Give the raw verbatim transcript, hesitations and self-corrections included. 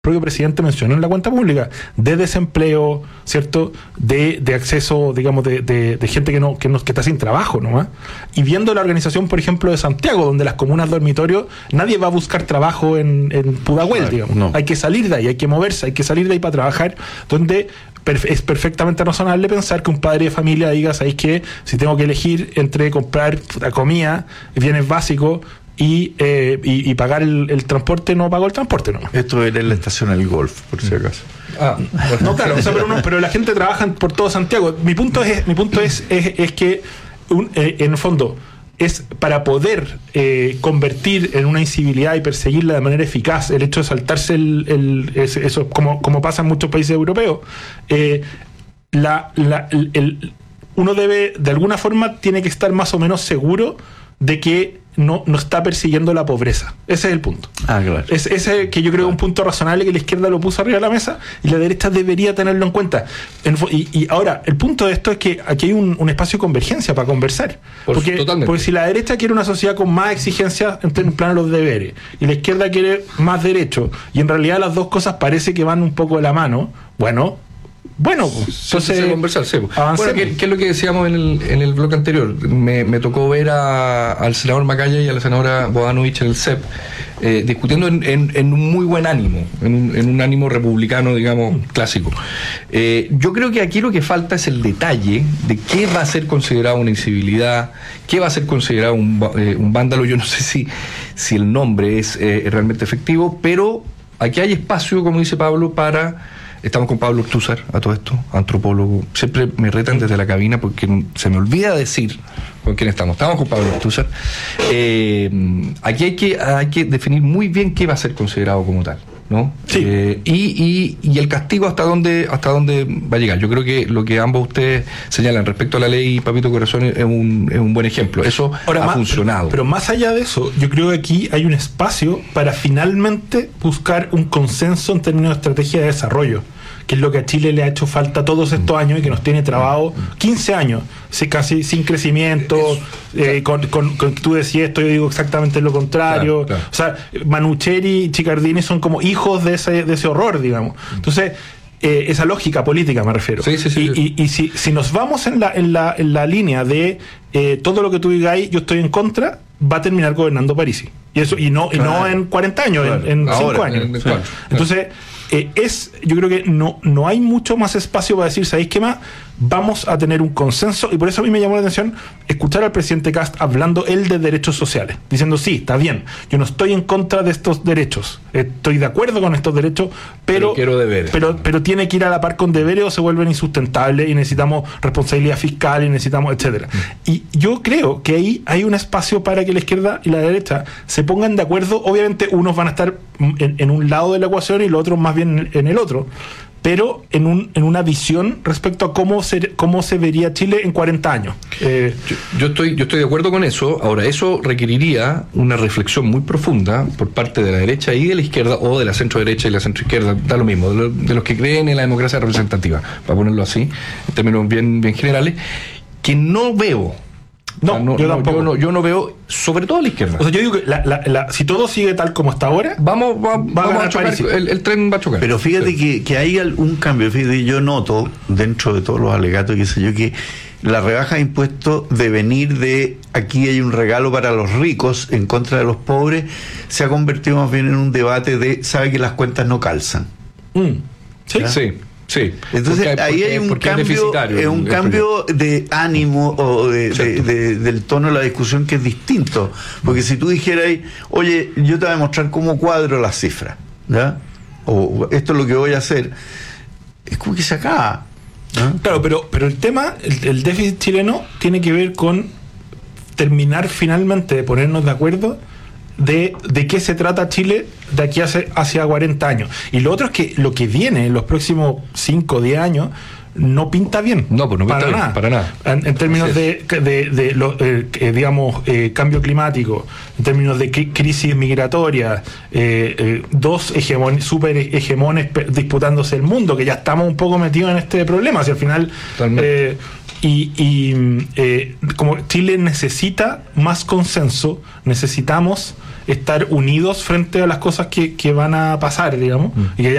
propio presidente mencionó en la cuenta pública, de desempleo, ¿cierto? De, de acceso, digamos, de, de, de gente que no, que no que está sin trabajo, ¿no? Y viendo la organización, por ejemplo, de Santiago, donde las comunas dormitorios, nadie va a buscar trabajo en, en Pudahuel, claro, digamos. No. Hay que salir de ahí, hay que moverse, hay que salir de ahí para trabajar, donde es perfectamente razonable pensar que un padre de familia diga, ¿sabéis qué? Si tengo que elegir entre comprar comida, bienes básicos, Y, eh, y, y pagar el, el transporte, no pago el transporte, ¿no? Esto era en la estación El Golf, por si acaso. Ah, bueno, no, claro, o sea, pero, no, pero la gente trabaja por todo Santiago. Mi punto es, mi punto es, es, es que un, eh, en el fondo es para poder eh, convertir en una incivilidad y perseguirla de manera eficaz el hecho de saltarse el, el, eso, como, como pasa en muchos países europeos. Eh, la, la, el, el, uno debe, de alguna forma, tiene que estar más o menos seguro de que no, no está persiguiendo la pobreza. Ese es el punto. Ah, claro. Es, ese que yo creo que es un punto razonable que la izquierda lo puso arriba de la mesa y la derecha debería tenerlo en cuenta. En, y, y ahora, el punto de esto es que aquí hay un, un espacio de convergencia para conversar. Por porque, porque si la derecha quiere una sociedad con más exigencias en, en plano de los deberes y la izquierda quiere más derechos y en realidad las dos cosas parece que van un poco de la mano, bueno... Bueno, pues, entonces sí, conversar, sí. Bueno, ¿qué, ¿qué es lo que decíamos en el, en el bloque anterior? Me, me tocó ver a, al senador Macaya y a la senadora Bodanovich en el C E P eh, discutiendo en, en, en un muy buen ánimo, en un, en un ánimo republicano, digamos, clásico. Eh, yo creo que aquí lo que falta es el detalle de qué va a ser considerado una incivilidad, qué va a ser considerado un, eh, un vándalo. Yo no sé si, si el nombre es eh, realmente efectivo, pero aquí hay espacio, como dice Pablo, para... Estamos con Pablo Ortúzar, a todo esto, antropólogo. Siempre me retan desde la cabina porque se me olvida decir con quién estamos. Estamos con Pablo Ortúzar. Eh, aquí hay que, hay que definir muy bien qué va a ser considerado como tal, ¿no? Sí. Eh, y, y, y el castigo hasta dónde, hasta dónde va a llegar. Yo creo que lo que ambos ustedes señalan respecto a la ley Papito Corazón es un, es un buen ejemplo. Eso Ahora, ha más, funcionado. Pero más allá de eso, yo creo que aquí hay un espacio para finalmente buscar un consenso en términos de estrategia de desarrollo, que es lo que a Chile le ha hecho falta todos estos años y que nos tiene trabado quince años, casi sin crecimiento, eh, con, con, con tú decías esto, yo digo exactamente lo contrario. Claro, claro. O sea, Manucheri y Ciccardini son como hijos de ese, de ese horror, digamos. Entonces, eh, esa lógica política me refiero. Sí, sí, sí, y, sí. y, y si, si nos vamos en la, en la, en la línea de eh, todo lo que tú digáis, yo estoy en contra, va a terminar gobernando Parisi. Y eso, y no, claro. y no en cuarenta años, claro. en, en cinco años. En, en cuatro, Entonces, claro. Eh, es, yo creo que no, no hay mucho más espacio para decir, ¿sabéis qué más? Vamos a tener un consenso, y por eso a mí me llamó la atención escuchar al presidente Kast hablando él de derechos sociales, diciendo, sí, está bien, yo no estoy en contra de estos derechos, estoy de acuerdo con estos derechos, pero pero, quiero deberes. pero, pero tiene que ir a la par con deberes o se vuelven insustentables y necesitamos responsabilidad fiscal y necesitamos, etcétera. Mm. Y yo creo que ahí hay un espacio para que la izquierda y la derecha se pongan de acuerdo. Obviamente unos van a estar en, en un lado de la ecuación y los otros más bien en, en el otro, pero en, un, en una visión respecto a cómo se, cómo se vería Chile en cuarenta años. Eh, yo, yo, estoy, yo estoy de acuerdo con eso. Ahora, eso requeriría una reflexión muy profunda por parte de la derecha y de la izquierda, o de la centro derecha y la centro izquierda, da lo mismo, de, lo, de los que creen en la democracia representativa, para ponerlo así, en términos bien, bien generales, que no veo. No, o sea, no, yo no, tampoco. Yo no, yo no veo, sobre todo a la izquierda. O sea, yo digo que la, la, la, si todo sigue tal como está ahora, vamos, va, va vamos a, a chocar, el, el tren va a chocar. Pero fíjate sí. que, que hay un cambio. Fíjate, yo noto, dentro de todos los alegatos, qué sé yo, que la rebaja de impuestos, de venir de aquí hay un regalo para los ricos en contra de los pobres, se ha convertido más bien en un debate de, sabe que las cuentas no calzan. Mm. Sí, ¿Ya? sí. Sí, entonces porque, ahí porque, hay un cambio, es un cambio de ánimo o de, de, de, del tono de la discusión que es distinto, porque si tú dijeras, oye, yo te voy a mostrar cómo cuadro las cifras, ¿ya? O esto es lo que voy a hacer, es como que se acaba, ¿no? Claro, pero, pero el tema, el, el déficit chileno tiene que ver con terminar finalmente de ponernos de acuerdo de, de qué se trata Chile de aquí hacia, hacia cuarenta años. Y lo otro es que lo que viene en los próximos cinco o diez años no pinta bien. No, pues no pinta para bien, nada. para nada. En, en términos de, de, de, de lo, eh, eh, digamos, eh, cambio climático, en términos de crisis migratoria, eh, eh, dos hegemon, super hegemones disputándose el mundo, que ya estamos un poco metidos en este problema. Si al final... Eh, y, y eh, como Chile necesita más consenso, necesitamos estar unidos frente a las cosas que, que van a pasar, digamos, mm. y que